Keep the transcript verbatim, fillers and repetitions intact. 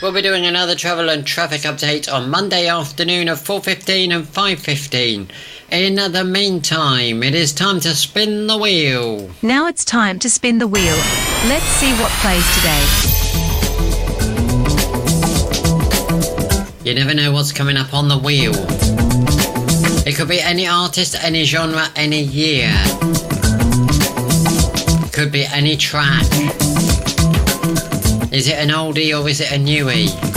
We'll be doing another travel and traffic update on Monday afternoon at four fifteen and five fifteen. In the meantime, it is time to spin the wheel. Now it's time to spin the wheel. Let's see what plays today. You never know what's coming up on the wheel. It could be any artist, any genre, any year. It could be any track. Is it an oldie or is it a newie?